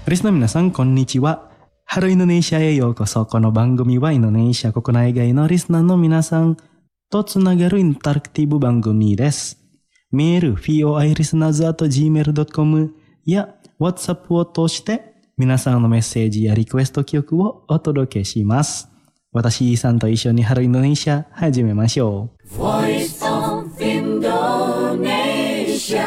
リスナーの皆さん、こんにちは。ハローインドネシアへようこそ。この番組はインドネシア国内外のリスナーの皆さんとつながるインタラクティブ番組です。メール、foilisteners@gmail.com や WhatsApp を通して皆さんのメッセージやリクエスト曲をお届けします。私さんと一緒にハローインドネシア始めましょう。 Voice of Indonesia。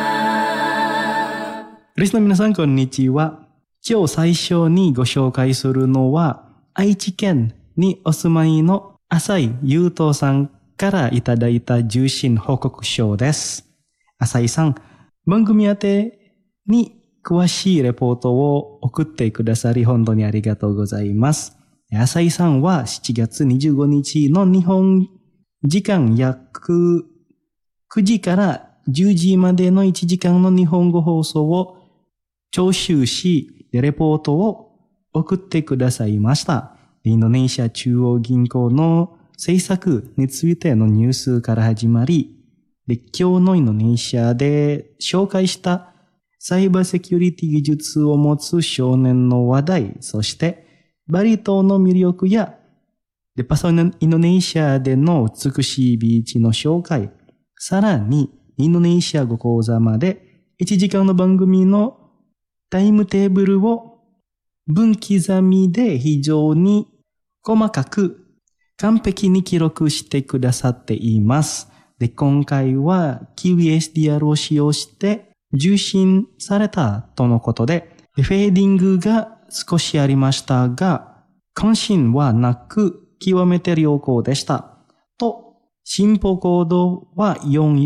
リスナーの皆さん、こんにちは。今日最初にご紹介するのは、愛知県にお住まいの浅井優斗さんからいただいた受信報告書です。浅井さん、番組宛てに詳しいレポートを送ってくださり本当にありがとうございます。浅井さんは7月25日の日本時間約9時から10時までの1時間の日本語放送を聴取し、レポートを送ってくださいました。インドネシア中央銀行の政策についてのニュースから始まり、今日のインドネシアで紹介したサイバーセキュリティ技術を持つ少年の話題、そしてバリ島の魅力やパソインドネシアでの美しいビーチの紹介、さらにインドネシア語講座まで1時間の番組のタイムテーブルを分刻みで非常に細かく完璧に記録してくださっています。で、今回は QSDR を使用して受信されたとのことで、フェーディングが少しありましたが、関心はなく極めて良好でした。と、進歩コードは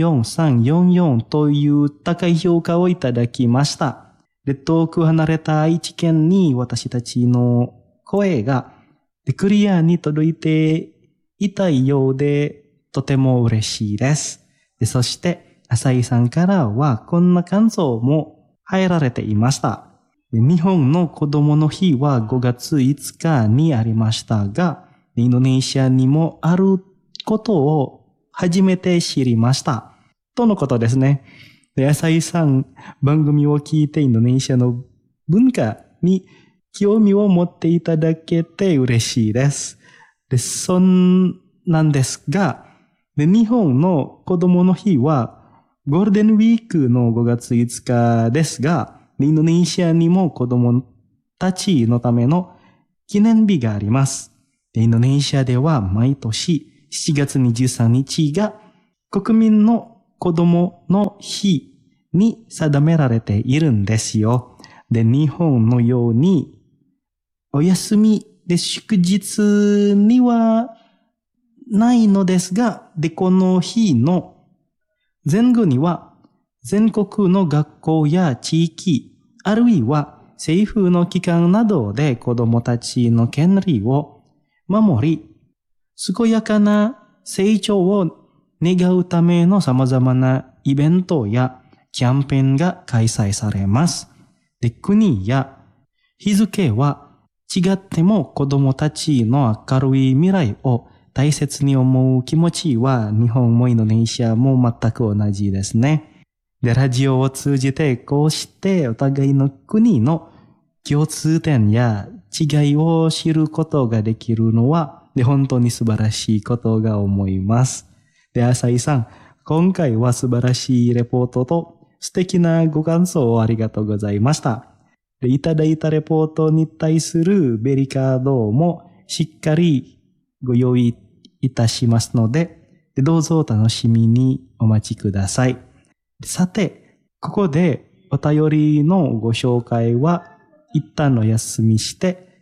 44344という高い評価をいただきました。で、遠く離れた愛知県に私たちの声がクリアに届いていたようでとても嬉しいです。で、そして浅井さんからはこんな感想も入られていました。で、日本の子供の日は5月5日にありましたが、インドネシアにもあることを初めて知りました。とのことですね。で、浅井さん、番組を聞いてインドネシアの文化に興味を持っていただけて嬉しいです。で、そんなんですが、で、日本の子供の日はゴールデンウィークの5月5日ですが、インドネシアにも子供たちのための記念日があります。で、インドネシアでは毎年7月23日が国民の子供の日に定められているんですよ。で、日本のようにお休みで祝日にはないのですが、で、この日の前後には全国の学校や地域、あるいは政府の機関などで子供たちの権利を守り、健やかな成長を願うための様々なイベントやキャンペーンが開催されます。で、国や日付は違っても子供たちの明るい未来を大切に思う気持ちは日本もインドネシアも全く同じですね。で、ラジオを通じてこうしてお互いの国の共通点や違いを知ることができるのは本当に素晴らしいことが思います。で、浅井さん、今回は素晴らしいレポートと素敵なご感想をありがとうございました。で、いただいたレポートに対するベリカードもしっかりご用意いたしますので、どうぞお楽しみにお待ちください。さて、ここでお便りのご紹介は一旦お休みして、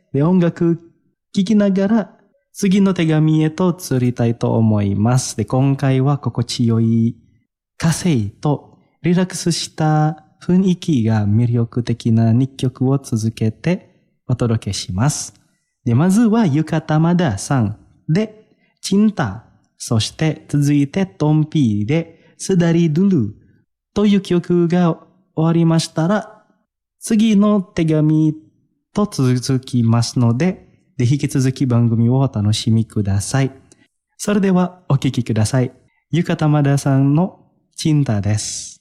で、音楽聴きながら次の手紙へと移りたいと思います。で、今回は心地よい火星とリラックスした雰囲気が魅力的な2曲を続けてお届けします。で、まずはゆかたまださんでチンタ、そして続いてトンピーでスダリドゥルという曲が終わりましたら、次の手紙と続きますので、引き続き番組をお楽しみください。それではお聞きください。ゆかたまださんのチンタです。